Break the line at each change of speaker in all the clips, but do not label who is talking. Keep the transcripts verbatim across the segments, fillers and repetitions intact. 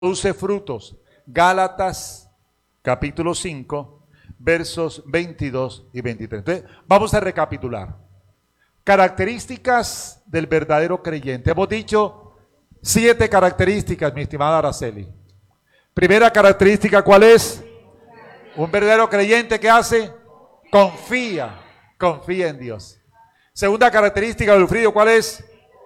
produce frutos. Gálatas capítulo cinco, versos veintidós y veintitrés. Entonces, vamos a recapitular. Características del verdadero creyente. Hemos dicho siete características, mi estimada Araceli. Primera característica, ¿cuál es? Un verdadero creyente, ¿qué hace? Confía, confía en Dios. Segunda característica, Wilfrido, ¿cuál es?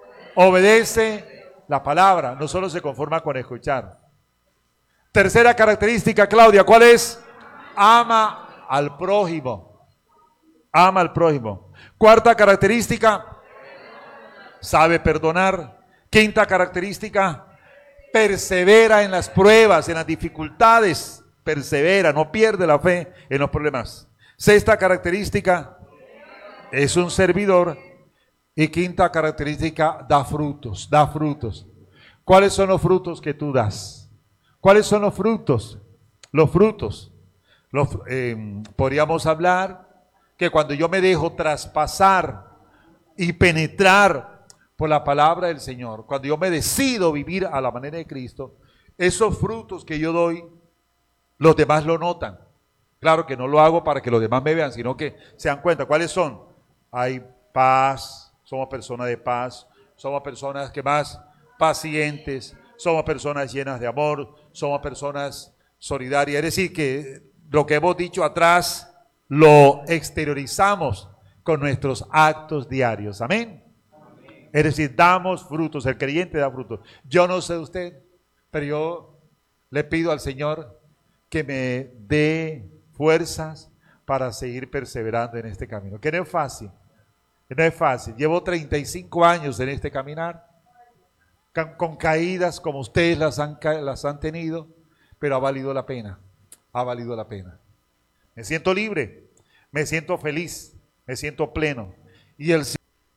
Obedece la palabra, no solo se conforma con escuchar. Tercera característica, Claudia, ¿cuál es? Ama al prójimo. Ama al prójimo. Cuarta característica, sabe perdonar. Quinta característica, persevera en las pruebas, en las dificultades. Persevera, no pierde la fe en los problemas. Sexta característica, es un servidor. Y quinta característica, da frutos, da frutos. ¿Cuáles son los frutos que tú das? ¿Cuáles son los frutos? Los frutos. Los, eh, podríamos hablar que cuando yo me dejo traspasar y penetrar por la palabra del Señor, cuando yo me decido vivir a la manera de Cristo, esos frutos que yo doy, los demás lo notan. Claro que no lo hago para que los demás me vean, sino que se dan cuenta. ¿Cuáles son? Hay paz. Somos personas de paz, somos personas que más pacientes, somos personas llenas de amor, somos personas solidarias. Es decir, que lo que hemos dicho atrás lo exteriorizamos con nuestros actos diarios. Amén. Amén. Es decir, damos frutos, el creyente da frutos. Yo no sé usted, pero yo le pido al Señor que me dé fuerzas para seguir perseverando en este camino, que no es fácil. No es fácil. Llevo treinta y cinco años en este caminar, con caídas como ustedes las han, las han tenido, pero ha valido la pena, ha valido la pena. Me siento libre, me siento feliz, me siento pleno. Y el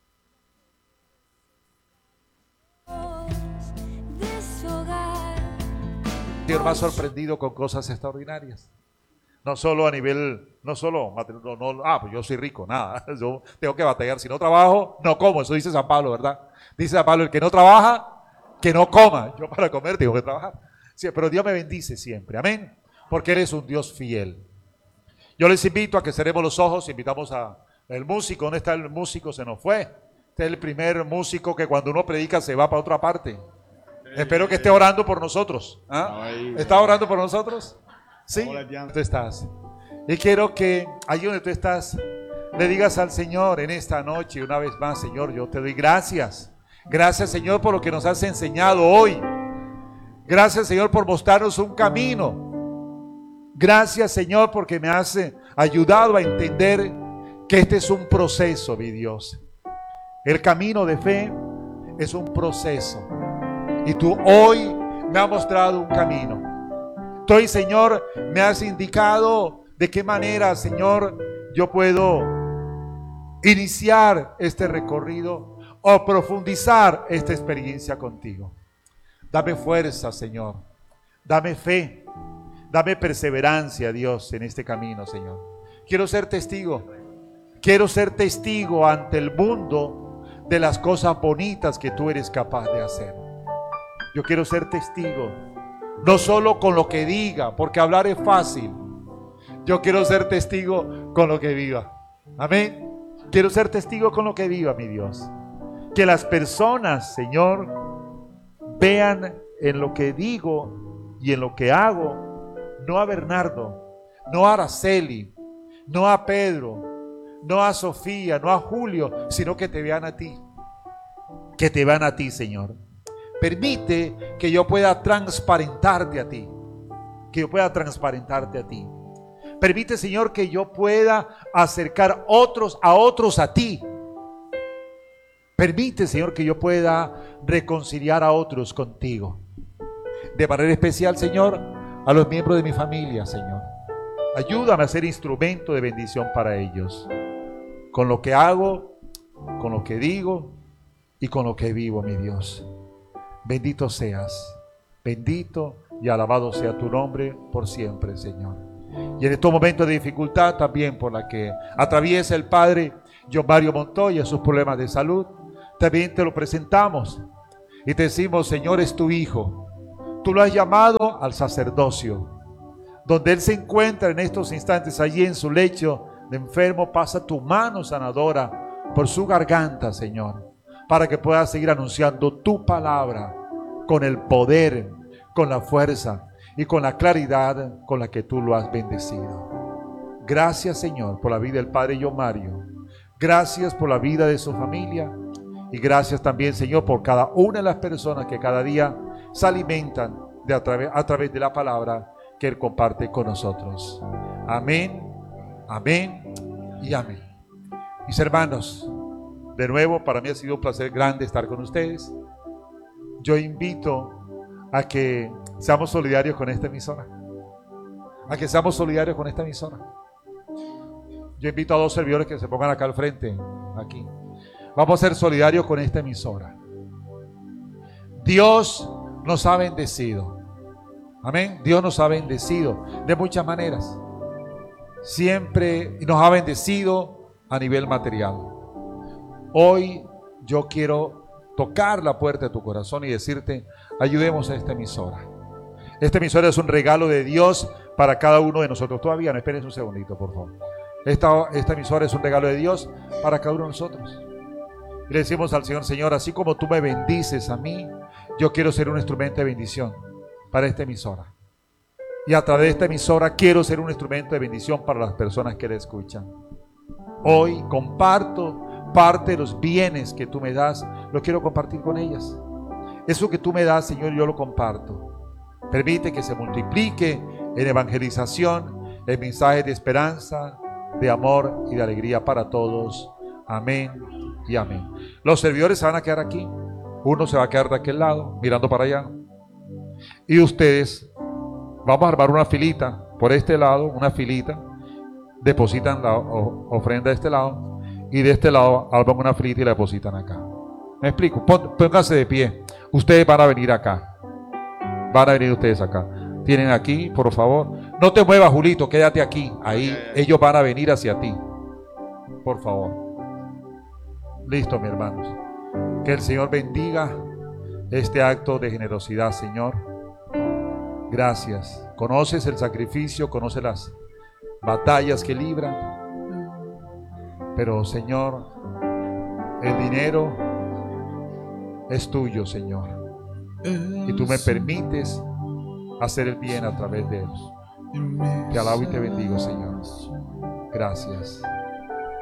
Señor me ha sorprendido con cosas extraordinarias. No solo a nivel, no solo, no, no, ah, pues yo soy rico, nada, yo tengo que batallar, si no trabajo, no como, eso dice San Pablo, ¿verdad? Dice San Pablo, el que no trabaja, que no coma, yo para comer tengo que trabajar. Sí, pero Dios me bendice siempre, amén, porque Él es un Dios fiel. Yo les invito a que cerremos los ojos, invitamos a el músico, ¿dónde está el músico? Se nos fue, este es el primer músico que cuando uno predica se va para otra parte. Espero que esté orando por nosotros, ¿ah? ¿Está orando por nosotros? Sí, tú estás. Y quiero que allí donde tú estás, le digas al Señor en esta noche, una vez más, Señor, yo te doy gracias. Gracias, Señor, por lo que nos has enseñado hoy. Gracias, Señor, por mostrarnos un camino. Gracias, Señor, porque me has ayudado a entender que este es un proceso, mi Dios. El camino de fe es un proceso. Y tú hoy me has mostrado un camino. Hoy, Señor, me has indicado de qué manera, Señor, yo puedo iniciar este recorrido o profundizar esta experiencia contigo. Dame fuerza, Señor. Dame fe. Dame perseverancia, Dios, en este camino, Señor. Quiero ser testigo. Quiero ser testigo ante el mundo de las cosas bonitas que tú eres capaz de hacer. Yo quiero ser testigo. No solo con lo que diga, porque hablar es fácil. Yo quiero ser testigo con lo que viva. Amén. Quiero ser testigo con lo que viva, mi Dios. Que las personas, Señor, vean en lo que digo y en lo que hago, no a Bernardo, no a Araceli, no a Pedro, no a Sofía, no a Julio, sino que te vean a ti. Que te vean a ti, Señor. Permite que yo pueda transparentarte a ti, que yo pueda transparentarte a ti. Permite, Señor, que yo pueda acercar otros a otros a ti. Permite, Señor, que yo pueda reconciliar a otros contigo. De manera especial, Señor, a los miembros de mi familia, Señor. Ayúdame a ser instrumento de bendición para ellos. Con lo que hago, con lo que digo y con lo que vivo, mi Dios. Bendito seas, bendito y alabado sea tu nombre por siempre, Señor. Y en estos momentos de dificultad también por la que atraviesa el Padre John Mario Montoya, sus problemas de salud, también te lo presentamos y te decimos, Señor, es tu Hijo. tú lo has llamado al sacerdocio, donde Él se encuentra en estos instantes allí en su lecho de enfermo. Pasa tu mano sanadora por su garganta, Señor, para que pueda seguir anunciando tu palabra con el poder, con la fuerza y con la claridad con la que tú lo has bendecido. Gracias, Señor, por la vida del Padre John Mario. Gracias por la vida de su familia. Y gracias también, Señor, por cada una de las personas que cada día se alimentan de a, través, a través de la palabra que Él comparte con nosotros. Amén, amén y amén. Mis hermanos, de nuevo, para mí ha sido un placer grande estar con ustedes. Yo invito a que seamos solidarios con esta emisora. A que seamos solidarios con esta emisora. Yo invito a dos servidores que se pongan acá al frente, aquí. Vamos a ser solidarios con esta emisora. Dios nos ha bendecido. Amén. Dios nos ha bendecido de muchas maneras. Siempre nos ha bendecido a nivel material. Hoy yo quiero tocar la puerta de tu corazón y decirte: ayudemos a esta emisora. Esta emisora es un regalo de Dios para cada uno de nosotros. Todavía no, esperen un segundito, por favor. Esta, esta emisora es un regalo de Dios para cada uno de nosotros. Y le decimos al Señor: Señor, así como tú me bendices a mí, yo quiero ser un instrumento de bendición para esta emisora. Y a través de esta emisora quiero ser un instrumento de bendición para las personas que la escuchan. Hoy comparto parte de los bienes que tú me das, lo quiero compartir con ellas. Eso que tú me das, Señor, yo lo comparto. Permite que se multiplique en evangelización, en mensajes de esperanza, de amor y de alegría para todos. Amén y amén. Los servidores se van a quedar aquí. Uno se va a quedar de aquel lado, mirando para allá. Y ustedes, vamos a armar una filita por este lado, una filita. Depositan la ofrenda de este lado. Y de este lado arman una filita y la depositan acá. ¿Me explico? Pónganse de pie. Ustedes van a venir acá. Van a venir ustedes acá. Tienen aquí, por favor. No te muevas, Julito, quédate aquí. Ahí ellos van a venir hacia ti. Por favor. Listo, mis hermanos. Que el Señor bendiga este acto de generosidad, Señor. Gracias. Conoces el sacrificio, conoces las batallas que libran. Pero, Señor, el dinero es tuyo, Señor. Y tú me permites hacer el bien a través de ellos. Te alabo y te bendigo, Señor. Gracias.